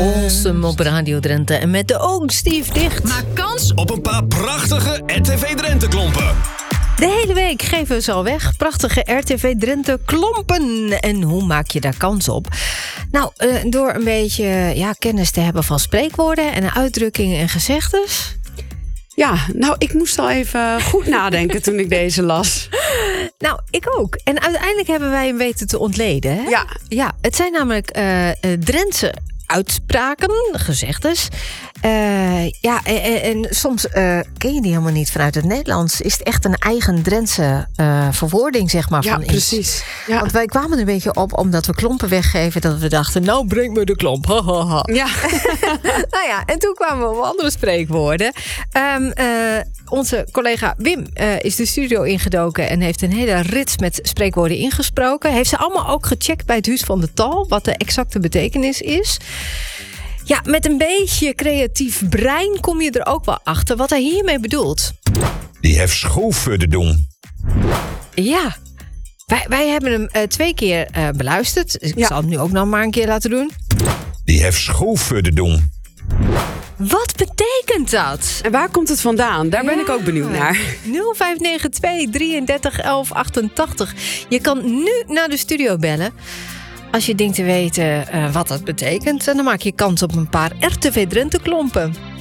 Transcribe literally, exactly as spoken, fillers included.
Awesome op Radio Drenthe. En met de ogen stief dicht. Maak kans op een paar prachtige R T V Drenthe klompen. De hele week geven we ze al weg. Prachtige R T V Drenthe klompen. En hoe maak je daar kans op? Nou, uh, door een beetje ja, kennis te hebben van spreekwoorden en uitdrukkingen en gezegdes. Ja, nou, ik moest al even goed nadenken toen ik deze las. Nou, ik ook. En uiteindelijk hebben wij hem weten te ontleden. Hè? Ja. Ja, het zijn namelijk uh, uh, Drentse uitspraken, gezegdes. Uh, ja, en, en soms uh, ken je die helemaal niet vanuit het Nederlands. Is het echt een eigen Drentse uh, verwoording, zeg maar, ja, van precies. iets. Ja. Want wij kwamen er een beetje op omdat we klompen weggeven, dat we dachten, nou, breng me de klomp. Ha, ha, ha. Ja. Nou ja, en toen kwamen we op andere spreekwoorden. Um, uh, onze collega Wim uh, is de studio ingedoken en heeft een hele rits met spreekwoorden ingesproken. Heeft ze allemaal ook gecheckt bij het Huis van de Tal, wat de exacte betekenis is. Ja, met een beetje creatief brein kom je er ook wel achter wat hij hiermee bedoelt. Die heeft schoof voor de doen. Ja, wij, wij hebben hem uh, twee keer uh, beluisterd. Dus ik Ja. zal het nu ook nog maar een keer laten doen. Die heeft schoof voor de doen. Wat betekent dat? En waar komt het vandaan? Daar ben ik ook benieuwd naar. nul vijf negen twee drieëndertig elf achtentachtig. Je kan nu naar de studio bellen. Als je denkt te weten uh, wat dat betekent. En dan maak je kans op een paar R T V Drenthe klompen.